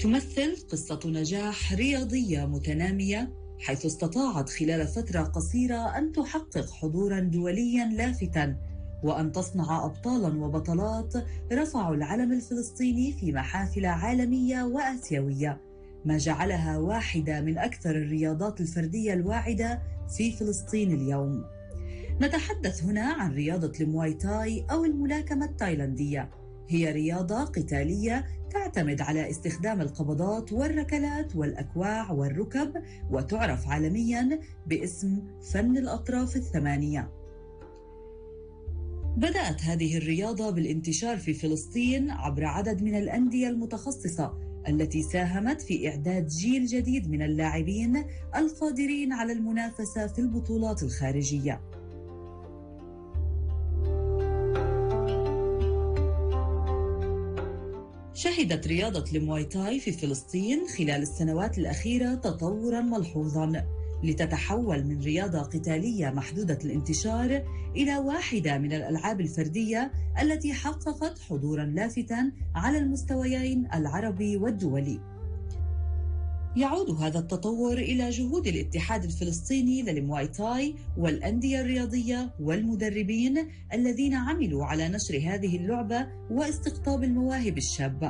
تمثل قصة نجاح رياضية متنامية، حيث استطاعت خلال فترة قصيرة أن تحقق حضوراً دولياً لافتاً، وأن تصنع أبطالاً وبطلات رفعوا العلم الفلسطيني في محافل عالمية وآسيوية، ما جعلها واحدة من أكثر الرياضات الفردية الواعدة في فلسطين اليوم. نتحدث هنا عن رياضة المواي تاي أو الملاكمة التايلاندية. هي رياضة قتالية تعتمد على استخدام القبضات والركلات والأكواع والركب، وتعرف عالمياً باسم فن الأطراف الثمانية. بدأت هذه الرياضة بالانتشار في فلسطين عبر عدد من الأندية المتخصصة التي ساهمت في إعداد جيل جديد من اللاعبين القادرين على المنافسة في البطولات الخارجية. شهدت رياضة المواي تاي في فلسطين خلال السنوات الأخيرة تطوراً ملحوظاً، لتتحول من رياضة قتالية محدودة الانتشار إلى واحدة من الألعاب الفردية التي حققت حضوراً لافتاً على المستويين العربي والدولي. يعود هذا التطور إلى جهود الاتحاد الفلسطيني للمواي تاي والأندية الرياضية والمدربين الذين عملوا على نشر هذه اللعبة واستقطاب المواهب الشابة.